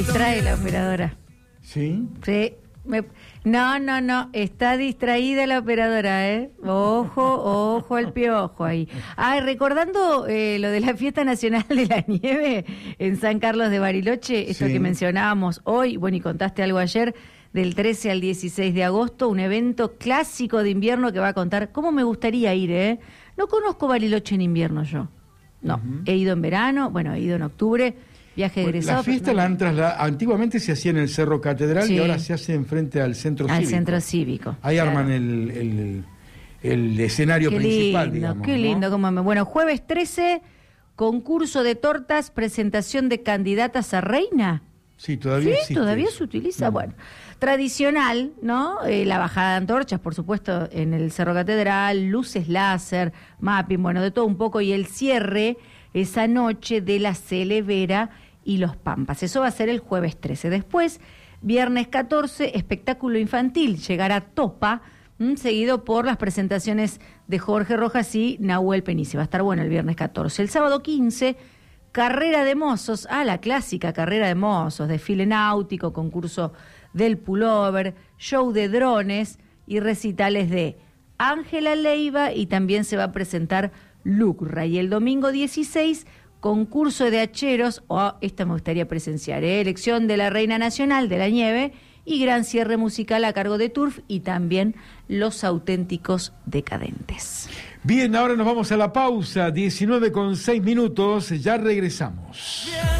Distrae la operadora. ¿Sí? Sí. No, está distraída la operadora, ¿eh? Ojo al piojo ahí. Recordando lo de la Fiesta Nacional de la Nieve en San Carlos de Bariloche, esto Sí. que mencionábamos hoy, bueno, y contaste algo ayer, del 13 al 16 de agosto, un evento clásico de invierno que va a contar, ¿cómo me gustaría ir, eh? No conozco Bariloche en invierno yo, no, he ido en verano, bueno, he ido en octubre, viaje egresado. La fiesta la han trasladado, antiguamente se hacía en el Cerro Catedral, sí, y ahora se hace enfrente al Centro Cívico. Al Centro Cívico. Ahí claro. arman el escenario qué principal, lindo, digamos. Qué lindo, ¿no? Bueno, jueves 13, concurso de tortas, presentación de candidatas a reina. Sí, todavía existe. Todavía eso. se utiliza, bueno. Tradicional, ¿no? La bajada de antorchas, por supuesto, en el Cerro Catedral, luces láser, mapping, bueno, de todo un poco, y el cierre esa noche de la Celevera y los Pampas. Eso va a ser el jueves 13. Después, viernes 14, espectáculo infantil, llegará Topa, seguido por las presentaciones de Jorge Rojas y Nahuel Penice. Va a estar bueno el viernes 14. El sábado 15, carrera de mozos, la clásica carrera de mozos, desfile náutico, concurso del pullover, show de drones y recitales de Ángela Leiva, y también se va a presentar Lucra. Y el domingo 16, concurso de hacheros, esta me gustaría presenciar, elección de la Reina Nacional de la Nieve y gran cierre musical a cargo de Turf y también Los Auténticos Decadentes. Bien, ahora nos vamos a la pausa, 19:06, ya regresamos.